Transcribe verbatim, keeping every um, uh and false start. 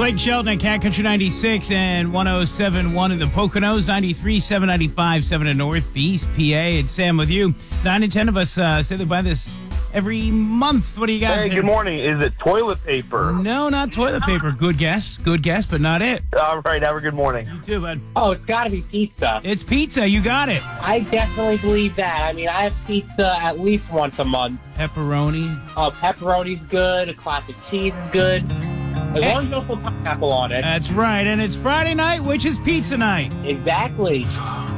Blake Shelton at Cat Country ninety-six and one oh seven point one in the Poconos, ninety-three, seven ninety-five, seven in Northeast P A. It's Sam with you. Nine and ten of us uh, say they buy this every month. What do you got? Hey, there? good morning. Is it toilet paper? No, not toilet paper. Good guess. Good guess, but not it. All right, have a good morning. You too, bud. Oh, it's got to be pizza. It's pizza. You got it. I definitely believe that. I mean, I have pizza at least once a month. Pepperoni. Oh, pepperoni's good. A classic cheese is good. As long as you don't put pineapple on it. That's right. And it's Friday night, which is pizza night. Exactly.